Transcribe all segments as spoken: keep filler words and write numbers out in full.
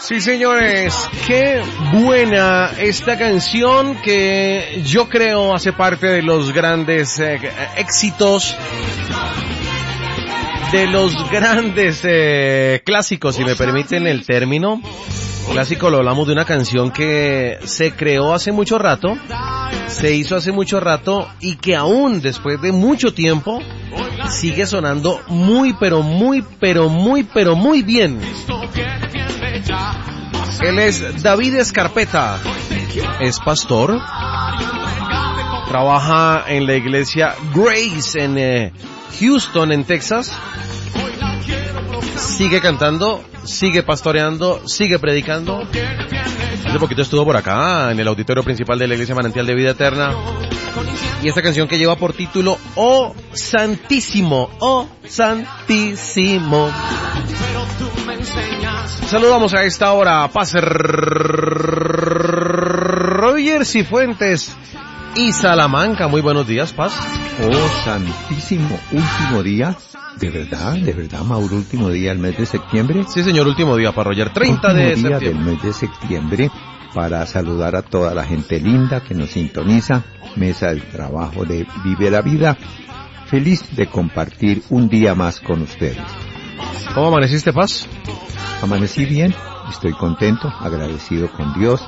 Sí, señores, qué buena esta canción que yo creo hace parte de los grandes eh, éxitos, de los grandes eh, clásicos, si me permiten el término. Clásico, lo hablamos de una canción que se creó hace mucho rato, se hizo hace mucho rato y que aún después de mucho tiempo sigue sonando muy, pero muy, pero muy, pero muy bien. Él es David Escarpeta, es pastor, trabaja en la iglesia Grace en eh, Houston, en Texas. Sigue cantando, sigue pastoreando, sigue predicando. Hace poquito estuvo por acá, en el auditorio principal de la Iglesia Manantial de Vida Eterna. Y esta canción que lleva por título Oh Santísimo, Oh Santísimo. Saludamos a esta hora a Paz Roger Cifuentes y Salamanca. Muy buenos días, Paz. Oh Santísimo, último día. ¿De verdad? ¿De verdad, Mauro? ¿Último día del mes de septiembre? Sí, señor, último día para Roger, treinta de septiembre. Último día del mes de septiembre para saludar a toda la gente linda que nos sintoniza. Mesa del trabajo de Vive la Vida. Feliz de compartir un día más con ustedes. ¿Cómo amaneciste, Paz? Amanecí bien, estoy contento, agradecido con Dios.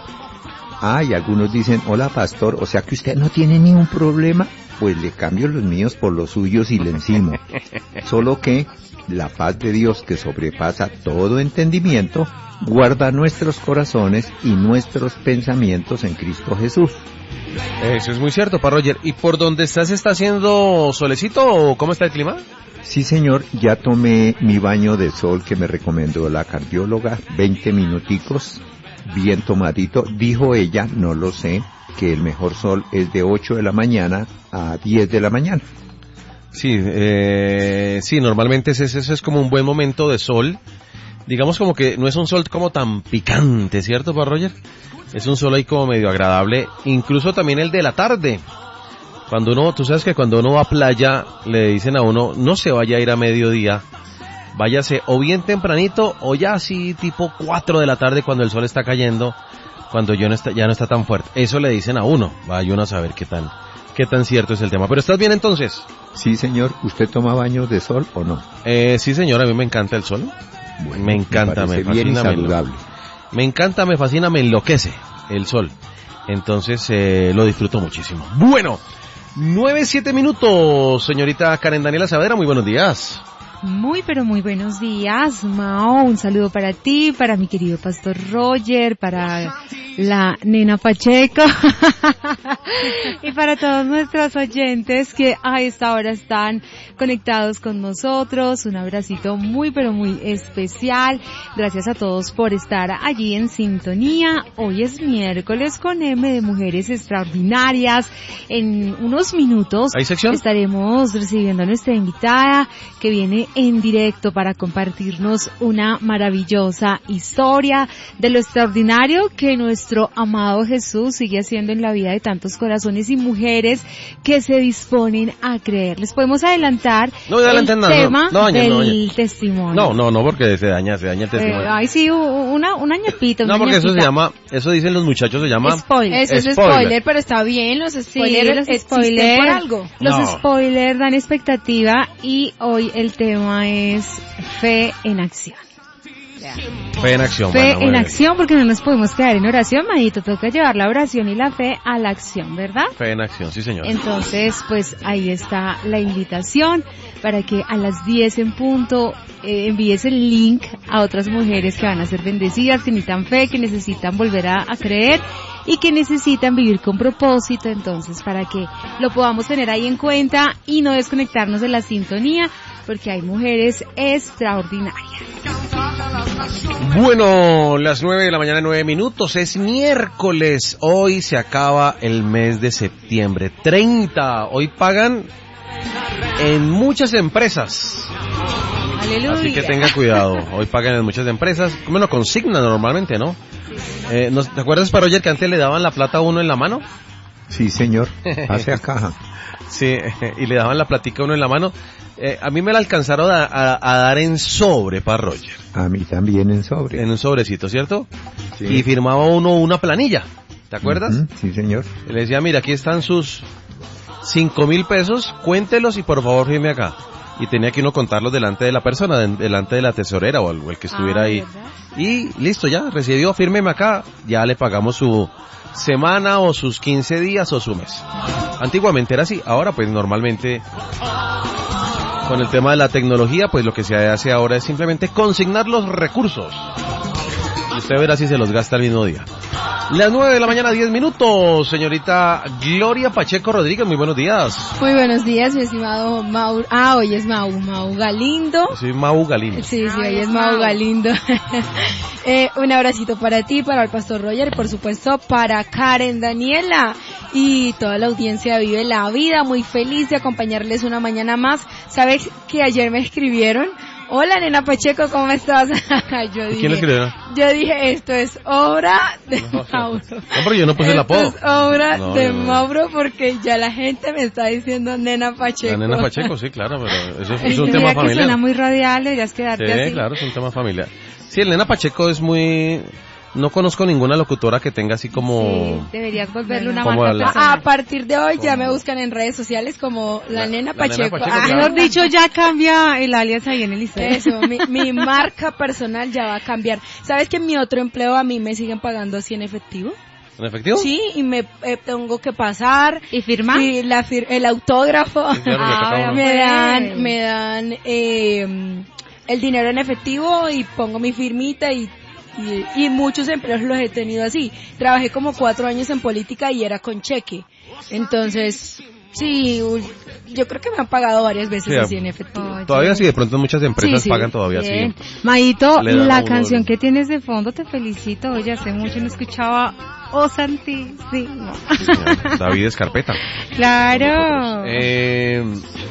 Ah, y algunos dicen, hola pastor, o sea que usted no tiene ningún problema. Pues le cambio los míos por los suyos y le encimo. Solo que la paz de Dios que sobrepasa todo entendimiento, guarda nuestros corazones y nuestros pensamientos en Cristo Jesús. Eso es muy cierto, pa' Roger. ¿Y por donde estás está haciendo solecito o cómo está el clima? Sí, señor, ya tomé mi baño de sol que me recomendó la cardióloga, veinte minuticos, bien tomadito. Dijo ella, no lo sé, que el mejor sol es de ocho de la mañana a diez de la mañana. Sí, eh, sí, normalmente ese, ese es como un buen momento de sol. Digamos como que no es un sol como tan picante, ¿cierto, pa' Roger? Es un sol ahí como medio agradable, incluso también el de la tarde. Cuando uno, tú sabes que cuando uno va a playa, le dicen a uno, no se vaya a ir a mediodía, váyase o bien tempranito o ya así tipo cuatro de la tarde cuando el sol está cayendo, cuando ya no está, ya no está tan fuerte. Eso le dicen a uno, vaya uno a saber qué tan, qué tan cierto es el tema. ¿Pero estás bien entonces? Sí, señor. ¿Usted toma baños de sol o no? Eh, sí, señor, a mí me encanta el sol. Bueno, me encanta, me, me fascina. Bien y saludable. Me, me encanta, me fascina, me enloquece el sol. Entonces, eh, lo disfruto muchísimo. Bueno, nueve, siete minutos, señorita Karen Daniela Saavedra, muy buenos días. Muy, pero muy buenos días, Mao. Un saludo para ti, para mi querido pastor Roger, para la nena Pacheco y para todos nuestros oyentes que a esta hora están conectados con nosotros. Un abracito muy, pero muy especial. Gracias a todos por estar allí en sintonía. Hoy es miércoles con M de Mujeres Extraordinarias. En unos minutos ¿hay sección? Estaremos recibiendo a nuestra invitada que viene en directo para compartirnos una maravillosa historia de lo extraordinario que nuestro amado Jesús sigue haciendo en la vida de tantos corazones y mujeres que se disponen a creer. Les podemos adelantar no, el nada, tema no, no, daña, del no, daña. testimonio. No, no, no, porque se daña, se daña el testimonio. Eh, ay, sí, una, una ñapita, una No, porque ñapita. eso se llama, eso dicen los muchachos, se llama spoiler. Eso es spoiler. spoiler, pero está bien, los spoilers Sí, los existen spoilers, por algo. Los No. spoilers dan expectativa y hoy el tema es fe en acción. Fe en acción. Fe bueno, en bueno. acción, porque no nos podemos quedar en oración, manito, toca llevar la oración y la fe a la acción, ¿verdad? Fe en acción, sí señor. Entonces, pues ahí está la invitación para que a las diez en punto eh, envíes el link a otras mujeres que van a ser bendecidas, que necesitan fe, que necesitan volver a, a creer y que necesitan vivir con propósito. Entonces, para que lo podamos tener ahí en cuenta y no desconectarnos de la sintonía, porque hay mujeres extraordinarias. Bueno, las nueve de la mañana, nueve minutos, es miércoles, hoy se acaba el mes de septiembre, treinta, hoy pagan en muchas empresas. Aleluya. Así que tenga cuidado, hoy pagan en muchas empresas, como lo consignan normalmente, ¿no? Eh, ¿no ¿Te acuerdas, Paroyer, que antes le daban la plata a uno en la mano? Sí, señor. Pase a caja. Sí, y le daban la platica a uno en la mano. Eh, a mí me la alcanzaron a, a, a dar en sobre, pa' Roger. A mí también en sobre. En un sobrecito, ¿cierto? Sí. Y firmaba uno una planilla, ¿te acuerdas? Uh-huh, sí, señor. Y le decía, mira, aquí están sus cinco mil pesos, cuéntelos y por favor firme acá. Y tenía que uno contarlos delante de la persona, de, delante de la tesorera o el, o el que estuviera Ah, ahí. ¿verdad? Y listo, ya, recibió, fírmeme acá, ya le pagamos su semana o sus quince días o su mes. Antiguamente era así, ahora pues normalmente con el tema de la tecnología, pues lo que se hace ahora es simplemente consignar los recursos. Y usted verá si se los gasta el mismo día. Las nueve de la mañana, diez minutos, señorita Gloria Pacheco Rodríguez, muy buenos días. Muy buenos días, mi estimado Mau. Ah, hoy es Mau, Mau Galindo. Soy Mau Galindo. Sí, sí, hoy es Mau Galindo. eh, un abracito para ti, para el Pastor Roger y por supuesto para Karen Daniela y toda la audiencia de Vive la Vida. Muy feliz de acompañarles una mañana más. ¿Sabes que ayer me escribieron? Hola, nena Pacheco, ¿cómo estás? yo dije, ¿Quién le escribió? Yo dije, esto es obra de No, Mauro. No, pero yo no puse el apodo. Esto es obra No, de no, no. Mauro porque ya la gente me está diciendo nena Pacheco. La nena Pacheco, sí, claro, pero eso es, Es es un tema que familiar. suena muy radial, deberías quedarte Sí, así. claro, es un tema familiar. Sí, el nena Pacheco es muy... No conozco ninguna locutora que tenga así como... Sí, deberías volverle una Como marca la- personal. A partir de hoy ya me buscan en redes sociales como la, La- nena la nena Pacheco. Pacheco, Ah, claro. Mejor dicho, ya cambia el alias ahí en el liceo. Eso, mi, mi marca personal ya va a cambiar. ¿Sabes que en mi otro empleo a mí me siguen pagando así en efectivo? ¿En efectivo? Sí, y me eh, tengo que pasar. ¿Y firma? Y la fir- el autógrafo. Sí, claro, le toca a uno. me pues. dan, me dan eh, el dinero en efectivo y pongo mi firmita y, y, y muchos empleos los he tenido así. Trabajé como cuatro años en política y era con cheque. Entonces, sí, uy, yo creo que me han pagado varias veces Sí, así en efectivo. Oye. Todavía sí, de pronto muchas empresas Sí, sí, pagan todavía Bien. así. Maito, Le dan a la uno canción el- que tienes de fondo, te felicito. Oye, hace mucho no escuchaba Oh Santísimo. David Escarpeta. Claro. Eh,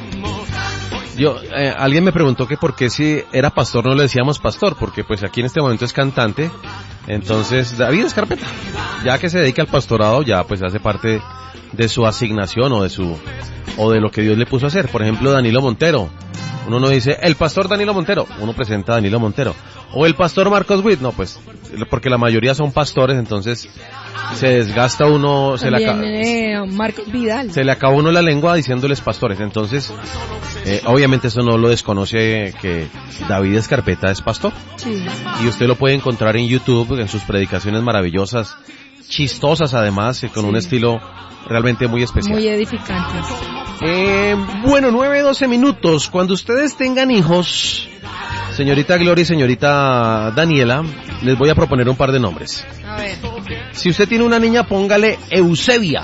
yo, eh, alguien me preguntó que por qué si era pastor no le decíamos pastor, porque pues aquí en este momento es cantante, entonces David Escarpeta, ya que se dedica al pastorado, ya pues hace parte de su asignación o de su, o de lo que Dios le puso a hacer. Por ejemplo, Danilo Montero, uno no dice el pastor Danilo Montero, uno presenta a Danilo Montero, o el pastor Marcos Witt, no pues, porque la mayoría son pastores, entonces se desgasta uno, se le También acaba... eh, Marcos Vidal. Se le acabó uno la lengua diciéndoles pastores, entonces eh, obviamente eso no lo desconoce que David Escarpeta es pastor, Sí. y usted lo puede encontrar en YouTube en sus predicaciones maravillosas, chistosas además, y con Sí. un estilo realmente muy especial. Muy edificantes. Eh, bueno, nueve, doce minutos, cuando ustedes tengan hijos, señorita Gloria y señorita Daniela, les voy a proponer un par de nombres. A ver. Si usted tiene una niña, póngale Eusebia.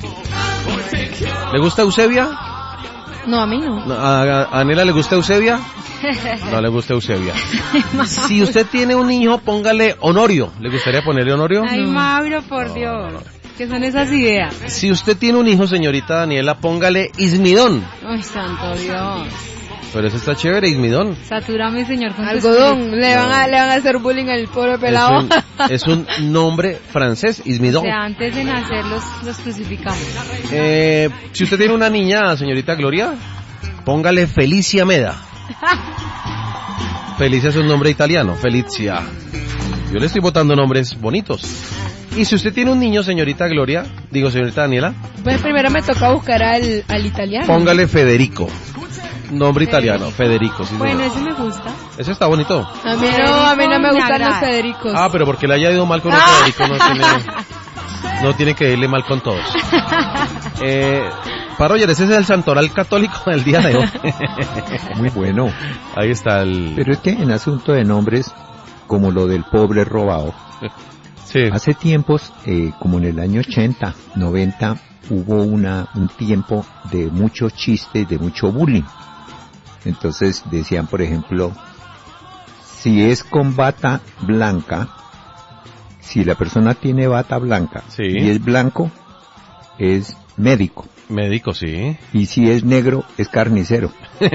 ¿Le gusta Eusebia? No, a mí no. No, ¿A, a Anela le gusta Eusebia? No le gusta Eusebia. Si usted tiene un hijo, póngale Honorio. ¿Le gustaría ponerle Honorio? Ay, Mauro, por Dios. ¿Qué son esas ideas? Si usted tiene un hijo, señorita Daniela, póngale Ismidón. Ay, santo Dios. Pero eso está chévere, Ismidón. Satúrame, señor, con tu Algodón. Le No. van a, le van a hacer bullying al pobre Es pelado. un, es un nombre francés, espíritu. Ismidón. O sea, antes de nacer los, los crucificamos. Eh, si usted tiene una niña, señorita Gloria, póngale Felicia Meda. Felicia es un nombre italiano, Felicia. Yo le estoy botando nombres bonitos. Y si usted tiene un niño, señorita Gloria, digo señorita Daniela, Pues primero me toca buscar al, al italiano. póngale Federico. Nombre italiano, Federico. Sí, Bueno, señor. ese me gusta. Ese está bonito. A mí no, a mí no me Me gustan agrada. los Federicos. Ah, pero porque le haya ido mal con un Federico no tiene, no tiene que irle mal con todos. Eh, para Roger, ese es el santoral católico del día de hoy. Muy bueno. Ahí está el... Pero es que en asunto de nombres, como lo del pobre robado, Sí. hace tiempos, eh, como en el año ochenta, noventa, hubo una, un tiempo de mucho chiste, de mucho bullying. Entonces decían, por ejemplo, si es con bata blanca, si la persona tiene bata blanca Sí. y es blanco, es médico. Médico, sí. Y si es negro, es carnicero.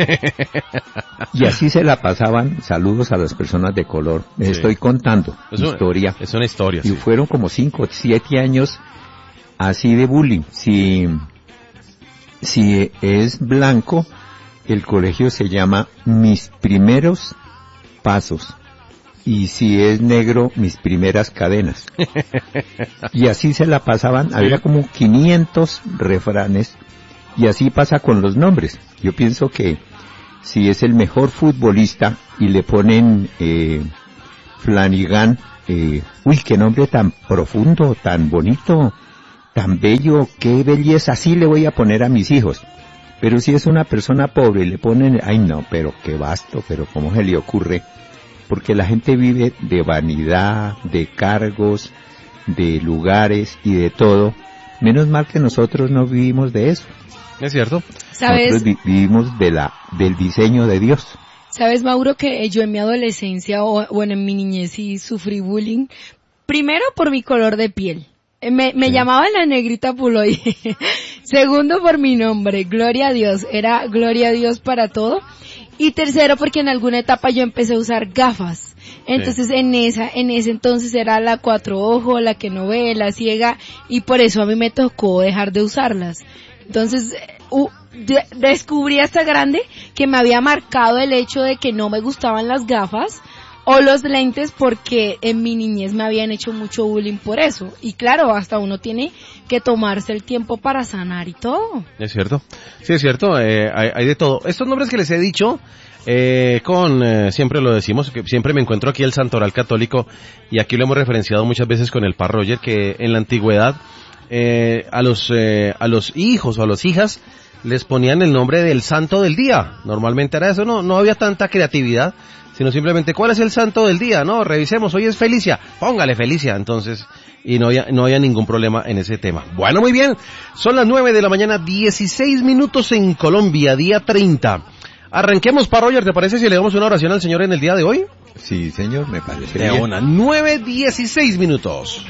Y así se la pasaban. Saludos a las personas de color. Les Sí. estoy contando Es una- historia. Es una historia, Y sí. fueron como cinco, siete años así de bullying. Si si es blanco, el colegio se llama Mis Primeros Pasos. Y si es negro, Mis Primeras Cadenas. Y así se la pasaban, había como quinientos refranes, y así pasa con los nombres. Yo pienso que si es el mejor futbolista y le ponen eh, Flanagan, eh, uy, qué nombre tan profundo, tan bonito, tan bello, qué belleza, así le voy a poner a mis hijos. Pero si es una persona pobre y le ponen, ay no, pero qué vasto, pero cómo se le ocurre. Porque la gente vive de vanidad, de cargos, de lugares y de todo. Menos mal que nosotros no vivimos de eso. Es cierto. ¿Sabes? Nosotros vi- vivimos de la, del diseño de Dios. ¿Sabes, Mauro, que yo en mi adolescencia o bueno, en mi niñez sí sufrí bullying? Primero por mi color de piel. Eh, Me, me Sí. llamaban la negrita Puloy. Segundo por mi nombre, Gloria a Dios. Era Gloria a Dios para todo. Y tercero porque en alguna etapa yo empecé a usar gafas. Entonces Sí. en esa, en ese entonces era la cuatro ojo, la que no ve, la ciega, y por eso a mí me tocó dejar de usarlas. Entonces, eh, uh, de- descubrí hasta grande que me había marcado el hecho de que no me gustaban las gafas o los lentes porque en mi niñez me habían hecho mucho bullying por eso. Y claro, hasta uno tiene que tomarse el tiempo para sanar y todo. Es cierto. Sí, es cierto. Eh, hay, hay de todo. Estos nombres que les he dicho, eh, con, eh, siempre lo decimos, que siempre me encuentro aquí el Santoral Católico, y aquí lo hemos referenciado muchas veces con el Par Roger, que en la antigüedad, eh, a los, eh, a los hijos o a las hijas, les ponían el nombre del santo del día. Normalmente era eso, no, no había tanta creatividad, sino simplemente, ¿cuál es el santo del día? No, revisemos, hoy es Felicia, póngale Felicia, entonces, y no había, no había ningún problema en ese tema. Bueno, muy bien, son las nueve de la mañana, dieciséis minutos en Colombia, día treinta. Arranquemos, Par Roger, ¿te parece si le damos una oración al Señor en el día de hoy? Sí, señor, me parece De bien. una, nueve, dieciséis minutos.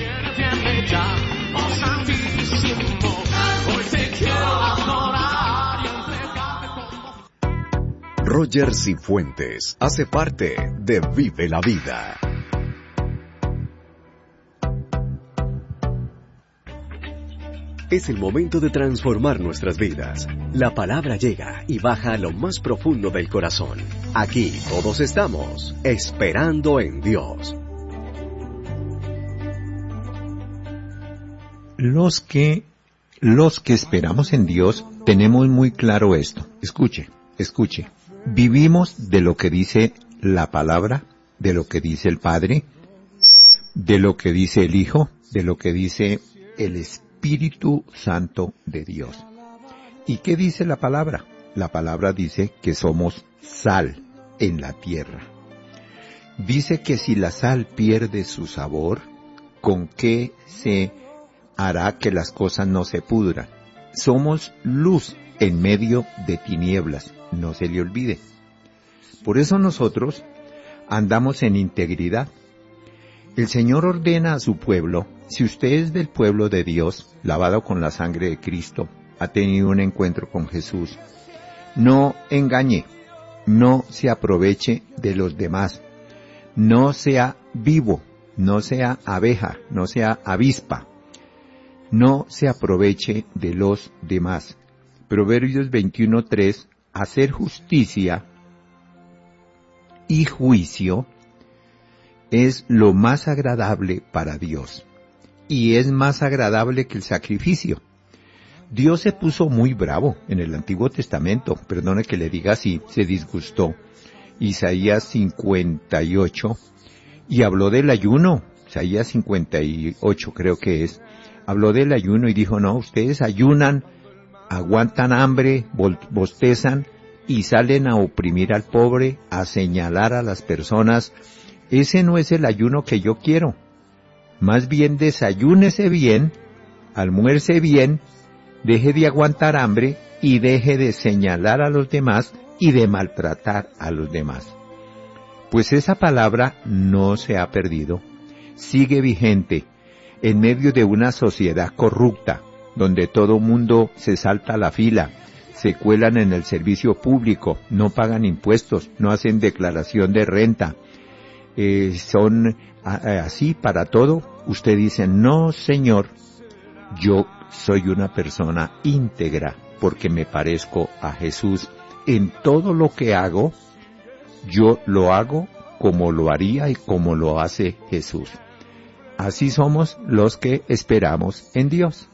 Roger Cifuentes hace parte de Vive la Vida. Es el momento de transformar nuestras vidas. La palabra llega y baja a lo más profundo del corazón. Aquí todos estamos esperando en Dios. Los que, los que esperamos en Dios tenemos muy claro esto. Escuche, escuche. Vivimos de lo que dice la palabra, de lo que dice el Padre, de lo que dice el Hijo, de lo que dice el Espíritu Santo de Dios. ¿Y qué dice la palabra? La palabra dice que somos sal en la tierra. Dice que si la sal pierde su sabor, ¿con qué se hará que las cosas no se pudran? Somos luz en medio de tinieblas, no se le olvide. Por eso nosotros andamos en integridad. El Señor ordena a su pueblo, si usted es del pueblo de Dios, lavado con la sangre de Cristo, ha tenido un encuentro con Jesús, no engañe, no se aproveche de los demás, no sea vivo, no sea abeja, no sea avispa, no se aproveche de los demás. Proverbios veintiuno tres, hacer justicia y juicio es lo más agradable para Dios, y es más agradable que el sacrificio. Dios se puso muy bravo en el Antiguo Testamento, perdone que le diga así, se disgustó. Isaías cincuenta y ocho, y habló del ayuno, Isaías cincuenta y ocho creo que es, habló del ayuno y dijo, no, ustedes ayunan, aguantan hambre, bostezan y salen a oprimir al pobre, a señalar a las personas. Ese no es el ayuno que yo quiero. Más bien desayúnese bien, almuerce bien, deje de aguantar hambre y deje de señalar a los demás y de maltratar a los demás. Pues esa palabra no se ha perdido, sigue vigente en medio de una sociedad corrupta, donde todo mundo se salta a la fila, se cuelan en el servicio público, no pagan impuestos, no hacen declaración de renta, eh, son a, así para todo. Usted dice, no señor, yo soy una persona íntegra, porque me parezco a Jesús. En todo lo que hago, yo lo hago como lo haría y como lo hace Jesús. Así somos los que esperamos en Dios.